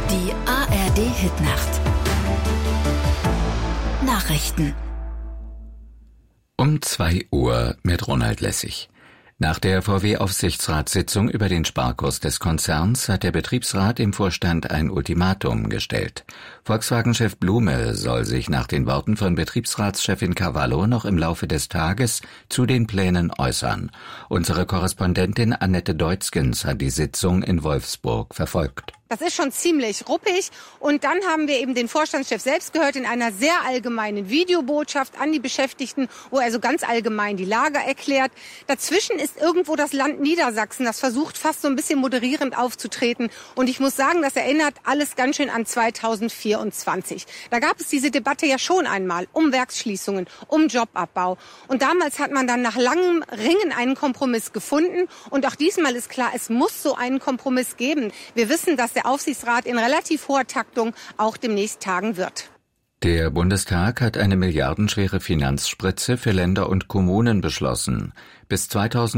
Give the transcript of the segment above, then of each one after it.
Die ARD-Hitnacht. Nachrichten. Um 2 Uhr mit Ronald Lessig. Nach der VW-Aufsichtsratssitzung über den Sparkurs des Konzerns hat der Betriebsrat dem Vorstand ein Ultimatum gestellt. Volkswagen-Chef Blume soll sich nach den Worten von Betriebsratschefin Cavallo noch im Laufe des Tages zu den Plänen äußern. Unsere Korrespondentin Annette Deutzgens hat die Sitzung in Wolfsburg verfolgt. Das ist schon ziemlich ruppig. Und dann haben wir eben den Vorstandschef selbst gehört in einer sehr allgemeinen Videobotschaft an die Beschäftigten, wo er so ganz allgemein die Lage erklärt. Dazwischen ist irgendwo das Land Niedersachsen, das versucht fast so ein bisschen moderierend aufzutreten. Und ich muss sagen, das erinnert alles ganz schön an 2024. Da gab es diese Debatte ja schon einmal um Werksschließungen, um Jobabbau. Und damals hat man dann nach langem Ringen einen Kompromiss gefunden. Und auch diesmal ist klar, es muss so einen Kompromiss geben. Wir wissen, dass der Aufsichtsrat in relativ hoher Taktung auch demnächst tagen wird. Der Bundestag hat eine milliardenschwere Finanzspritze für Länder und Kommunen beschlossen. Bis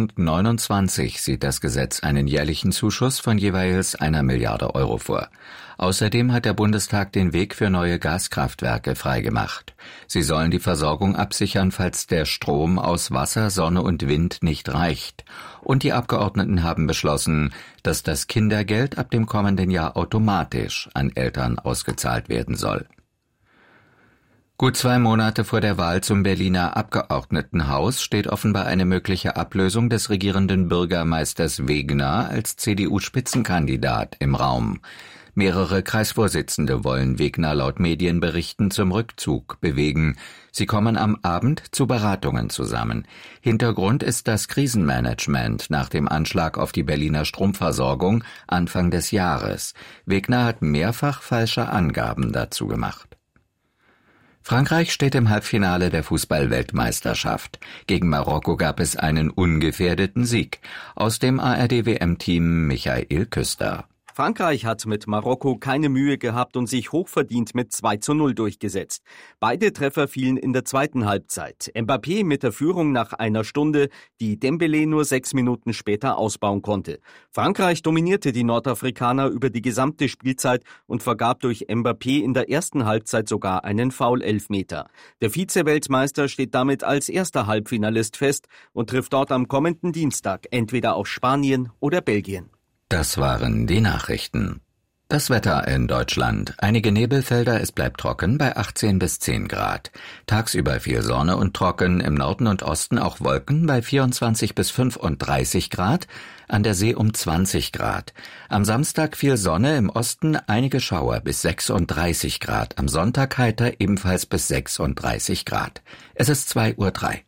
2029 sieht das Gesetz einen jährlichen Zuschuss von jeweils 1 Milliarde Euro vor. Außerdem hat der Bundestag den Weg für neue Gaskraftwerke freigemacht. Sie sollen die Versorgung absichern, falls der Strom aus Wasser, Sonne und Wind nicht reicht. Und die Abgeordneten haben beschlossen, dass das Kindergeld ab dem kommenden Jahr automatisch an Eltern ausgezahlt werden soll. Gut 2 Monate vor der Wahl zum Berliner Abgeordnetenhaus steht offenbar eine mögliche Ablösung des regierenden Bürgermeisters Wegner als CDU-Spitzenkandidat im Raum. Mehrere Kreisvorsitzende wollen Wegner laut Medienberichten zum Rückzug bewegen. Sie kommen am Abend zu Beratungen zusammen. Hintergrund ist das Krisenmanagement nach dem Anschlag auf die Berliner Stromversorgung Anfang des Jahres. Wegner hat mehrfach falsche Angaben dazu gemacht. Frankreich steht im Halbfinale der Fußball-Weltmeisterschaft. Gegen Marokko gab es einen ungefährdeten Sieg. Aus dem ARD-WM-Team Michael Küster. Frankreich hat mit Marokko keine Mühe gehabt und sich hochverdient mit 2:0 durchgesetzt. Beide Treffer fielen in der zweiten Halbzeit. Mbappé mit der Führung nach einer Stunde, die Dembélé nur 6 Minuten später ausbauen konnte. Frankreich dominierte die Nordafrikaner über die gesamte Spielzeit und vergab durch Mbappé in der ersten Halbzeit sogar einen Foul-Elfmeter. Der Vize-Weltmeister steht damit als erster Halbfinalist fest und trifft dort am kommenden Dienstag entweder auf Spanien oder Belgien. Das waren die Nachrichten. Das Wetter in Deutschland. Einige Nebelfelder, es bleibt trocken bei 18 bis 10 Grad. Tagsüber viel Sonne und trocken, im Norden und Osten auch Wolken bei 24 bis 35 Grad, an der See um 20 Grad. Am Samstag viel Sonne, im Osten einige Schauer bis 36 Grad. Am Sonntag heiter ebenfalls bis 36 Grad. Es ist 2:03 Uhr.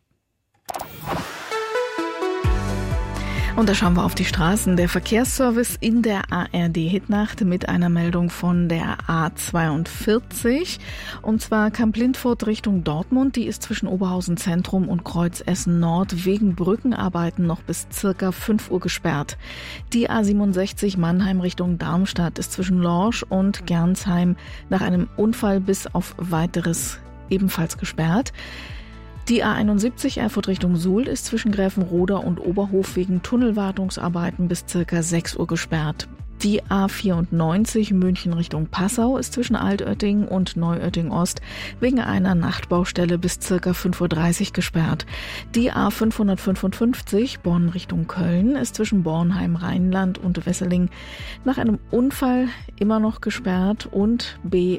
Und da schauen wir auf die Straßen. Der Verkehrsservice in der ARD-Hitnacht mit einer Meldung von der A42. Und zwar Kamp-Lintfurt Richtung Dortmund. Die ist zwischen Oberhausen Zentrum und Kreuz Essen Nord wegen Brückenarbeiten noch bis circa 5 Uhr gesperrt. Die A67 Mannheim Richtung Darmstadt ist zwischen Lorsch und Gernsheim nach einem Unfall bis auf weiteres ebenfalls gesperrt. Die A71 Erfurt Richtung Suhl ist zwischen Gräfenroda und Oberhof wegen Tunnelwartungsarbeiten bis ca. 6 Uhr gesperrt. Die A94 München Richtung Passau ist zwischen Altötting und Neuötting Ost wegen einer Nachtbaustelle bis ca. 5:30 Uhr gesperrt. Die A555 Bonn Richtung Köln ist zwischen Bornheim Rheinland und Wesseling nach einem Unfall immer noch gesperrt und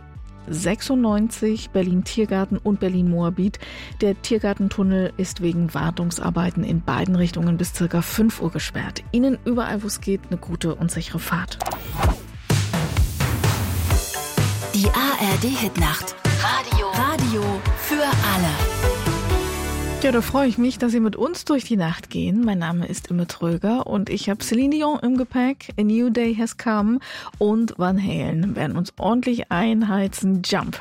B96 Berlin-Tiergarten und Berlin-Moabit. Der Tiergartentunnel ist wegen Wartungsarbeiten in beiden Richtungen bis ca. 5 Uhr gesperrt. Ihnen überall, wo es geht, eine gute und sichere Fahrt. Die ARD-Hitnacht. Radio für alle. Ja, da freue ich mich, dass Sie mit uns durch die Nacht gehen. Mein Name ist Imme Tröger und ich habe Celine Dion im Gepäck. A New Day Has Come und Van Halen werden uns ordentlich einheizen. Jump.